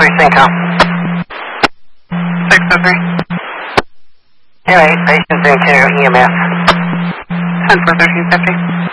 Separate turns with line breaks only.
Cinco.
603.
Anyway, patient's into EMS.
10 for 1350.